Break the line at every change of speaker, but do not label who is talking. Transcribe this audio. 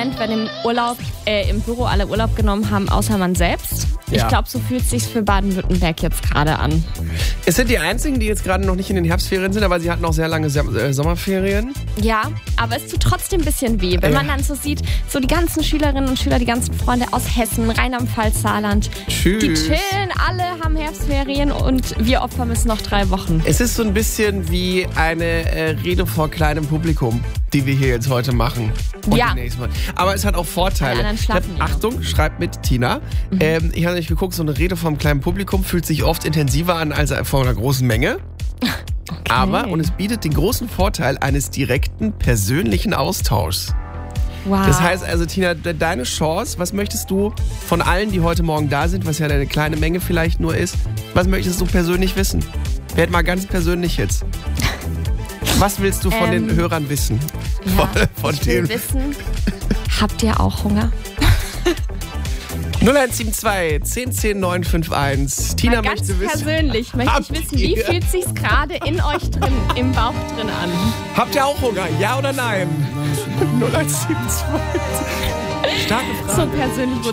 Moment, wenn im Büro alle Urlaub genommen haben, außer man selbst.
Ja.
Ich glaube, so fühlt es sich für Baden-Württemberg jetzt gerade an.
Es sind die einzigen, die jetzt gerade noch nicht in den Herbstferien sind, aber sie hatten auch sehr lange Sommerferien.
Ja, aber es tut trotzdem ein bisschen weh, wenn man dann so sieht, so die ganzen Schülerinnen und Schüler, die ganzen Freunde aus Hessen, Rheinland-Pfalz, Saarland,
Tschüss.
die chillen, alle haben Herbstferien und wir Opfer müssen noch 3 Wochen.
Es ist so ein bisschen wie eine Rede vor kleinem Publikum, die wir hier jetzt heute machen. Und
Ja.
demnächst mal. Aber es hat auch Vorteile.
Alle anderen schlafen
Achtung, schreibt mit, Tina. Ich habe nicht geguckt, so eine Rede vor einem kleinen Publikum fühlt sich oft intensiver an als vor einer großen Menge. Aber, und es bietet den großen Vorteil eines direkten persönlichen Austauschs.
Wow.
Das heißt also, Tina, deine Chance, was möchtest du von allen, die heute Morgen da sind, was ja eine kleine Menge vielleicht nur ist, was möchtest du persönlich wissen? Werd mal ganz persönlich jetzt. Was willst du von den Hörern wissen? Von
ich will wissen, habt ihr auch Hunger?
0172 10 10 951. Tina
Mal ganz
möchte wissen.
persönlich möchte ich
Habt
wissen, wie
ihr-
fühlt es sich gerade in euch drin, im Bauch drin an?
Habt ihr auch Hunger? Ja oder nein? 0172. Starke Frage.
So persönlich wurde